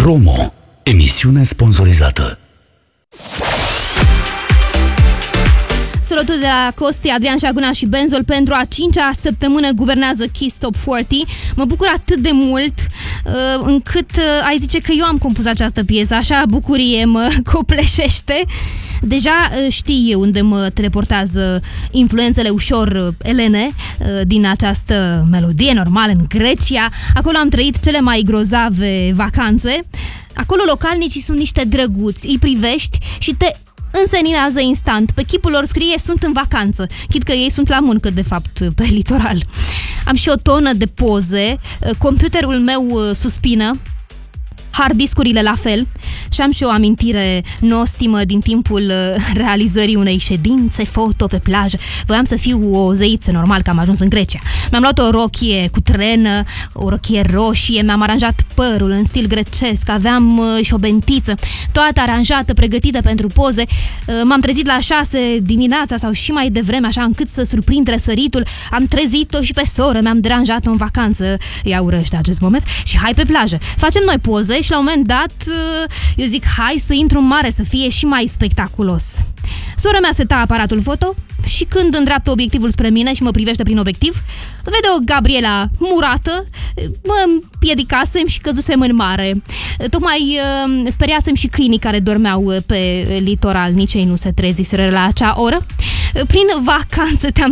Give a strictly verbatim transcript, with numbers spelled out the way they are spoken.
Promo. Emisiune sponsorizată. Solotul de la Costi, Adrian Șaguna și Benzol pentru a cincea săptămână guvernează Kiss Top patruzeci. Mă bucur atât de mult uh, încât uh, ai zice că eu am compus această piesă. Așa bucurie mă copleșește. Deja uh, știi unde mă teleportează influențele ușor uh, elene uh, din această melodie, normal, în Grecia. Acolo am trăit cele mai grozave vacanțe. Acolo localnicii sunt niște drăguți, îi privești și te înseninează instant. Pe chipul lor scrie sunt în vacanță, chit că ei sunt la muncă de fapt pe litoral. Am și o tonă de poze, computerul meu suspină, hard discurile la fel și am și o amintire nostimă din timpul realizării unei ședințe foto pe plajă. Voiam să fiu o zeiță, normal că am ajuns în Grecia. Mi-am luat o rochie cu trenă, o rochie roșie, mi-am aranjat părul în stil grecesc, aveam și o bentiță, toată aranjată, pregătită pentru poze. M-am trezit la șase dimineața sau și mai devreme, așa încât să surprind răsăritul. Am trezit-o și pe soră, mi-am deranjat-o în vacanță. Ea urăște acest moment și hai pe plajă. Facem noi poze și la un moment dat eu zic hai să intru în mare să fie și mai spectaculos. Sora mea seta aparatul foto și când îndreaptă obiectivul spre mine și mă privește prin obiectiv, vede o Gabriela murată, mă împiedicasem și căzusem în mare. Tocmai uh, speriasem și câinii care dormeau pe litoral, nici ei nu se treziseră la acea oră. Prin vacanță te-am